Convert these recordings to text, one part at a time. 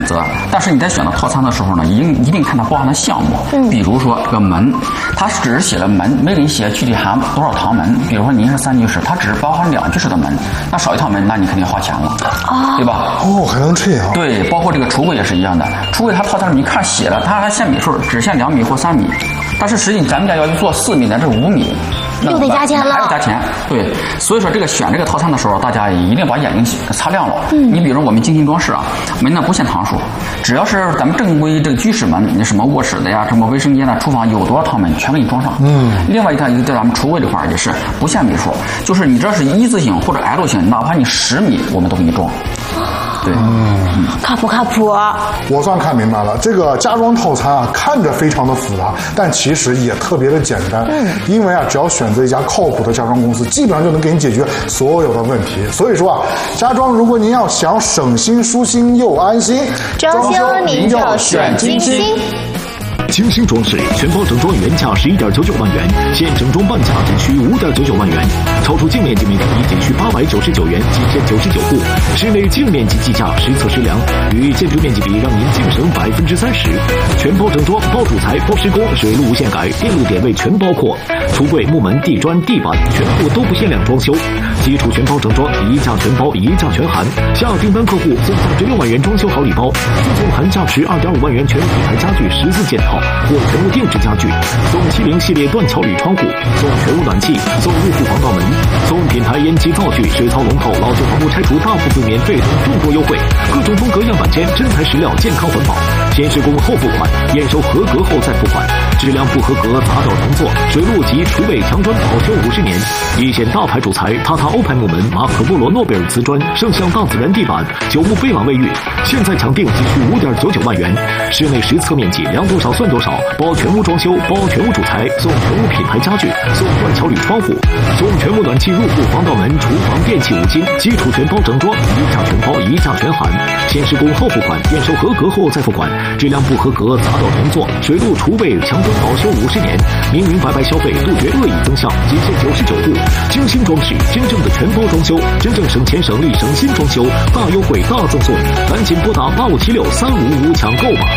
但是你在选择套餐的时候呢，一定看它包含的项目。比如说这个门，它只是写了门，没给你写具体含多少堂门。比如说您是3居室，它只是包含2居室的门，那少一套门，那你肯定花钱了，对吧？ 哦，还能这样？ 对，包括这个橱柜也是一样的。橱柜它套餐你看写了，它还限米数，只限2米或3米，但是实际咱们家要做4米乃至5米。 又得加钱了， 还得加钱。对，所以说选这个套餐的时候，大家一定把眼睛擦亮了。你比如说我们精心装饰啊，门呢不限堂数，只要是咱们正规这个居室门，你什么卧室的呀、什么卫生间的、厨房有多少趟门，全给你装上。另外一个在咱们橱柜这块也是不限米数，就是你这是一字形或者 L 型，哪怕你10米，我们都给你装。对， 靠谱靠谱。 我算看明白了，这个家装套餐啊，看着非常的复杂，但其实也特别的简单。因为啊，只要选择一家靠谱的家装公司，基本上就能给你解决所有的问题。所以说啊，家装如果您要想省心、舒心又安心， 装修您就选金星。 精心装饰全包整装原价11.99万元，现整装半价仅需5.99万元，超出净面积媒体仅需899元，仅限99户。室内净面积计价实测实量，与建筑面积比让您净省30%。全包整装，包主材、包施工，水路无限改，电路点位全包括。橱柜、木门、地砖、地板全部都不限量装修。基础全包整装，一价全包，一价全含。下订单客户送价值6万元装修好礼包，附送含价值2.5万元全品牌家具14件套。或全屋定制家具，送70系列断桥铝窗户，送全屋暖气，送入户防盗门，送品牌烟机灶具、水槽龙头、老旧房屋拆除大部分免费等众多优惠，各种风格样板间，真材实料，健康环保，先施工后付款，验收合格后再付款，质量不合格砸掉重做，水路及厨卫墙砖保修50年，一线大牌主材，塔塔欧派木门、马可波罗诺贝尔瓷砖、圣象大自然地板、9木贝朗卫浴，现在抢定仅需5.99万元，室内实测面积量多少算多少，包全屋装修，包全屋主材，送全屋品牌家具，送断桥铝窗户，送全屋暖气入户防盗门，厨房电器5金，基础全包整装，一价全包，一价全含，先施工后付款，验收合格后再付款，质量不合格砸掉重做，水路厨卫墙砖保修50年，明明白白消费，杜绝恶意增项，仅限99户，精心装饰，真正的全包装修，真正省钱省力省心装修，大优惠大赠送，赶紧拨打85763555抢购吧。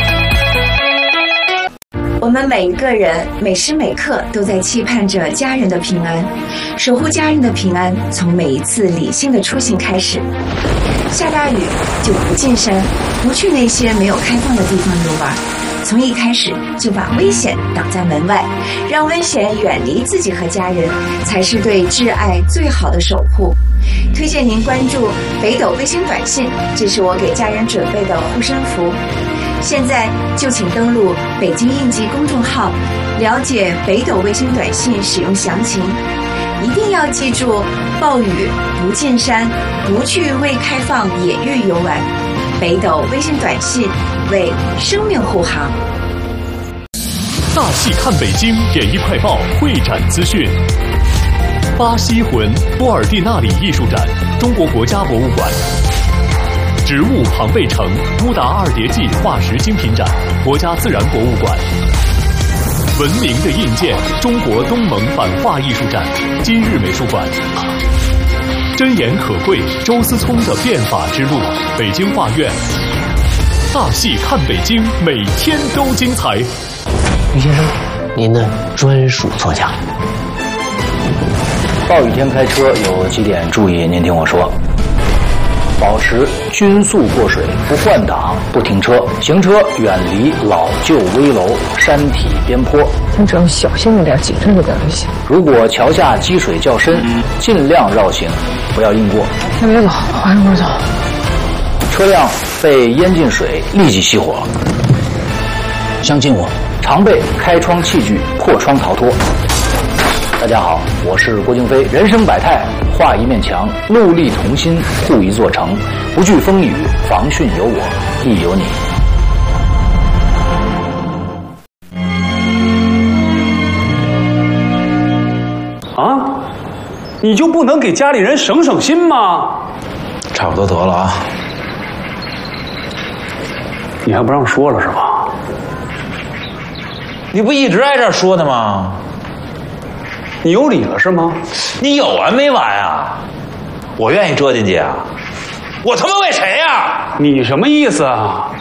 我们每一个人每时每刻都在期盼着家人的平安，守护家人的平安，从每一次理性的出行开始。下大雨就不进山，不去那些没有开放的地方游玩，从一开始就把危险挡在门外，让危险远离自己和家人，才是对挚爱最好的守护。推荐您关注北斗卫星短信，这是我给家人准备的护身符。现在就请登录北京应急公众号，了解北斗卫星短信使用详情。一定要记住，暴雨不进山，不去未开放野域游玩。北斗卫星短信为生命护航。 大戏看北京演艺快报会展资讯。巴西魂波尔蒂纳里艺术展，中国国家博物馆。植物庞贝城乌达二叠纪化石精品展，国家自然博物馆。文明的印鉴，中国东盟版画艺术展，今日美术馆。真言可贵，周思聪的变法之路，北京画院。大戏看北京，每天都精彩。 于先生，您的专属座驾。 暴雨天开车有几点注意，您听我说。保持均速过水，不换挡，不停车，行车远离老旧危楼、山体边坡。 咱只要小心一点，谨慎一点就行。 如果桥下积水较深，尽量绕行，不要硬过。 先别走，还一会儿走。 车辆被淹进水，立即熄火。相信我，常备开窗器具，破窗逃脱。大家好，我是郭京飞。人生百态，画一面墙，戮力同心，护一座城。不惧风雨，防汛有我，亦有你。 啊？你就不能给家里人省省心吗？ 差不多得了啊。 你还不让说了是吧？ 你不一直挨这儿说的吗？ 你有理了是吗？ 你有完没完啊？我愿意折进去啊？我他妈为谁呀？ 你什么意思啊？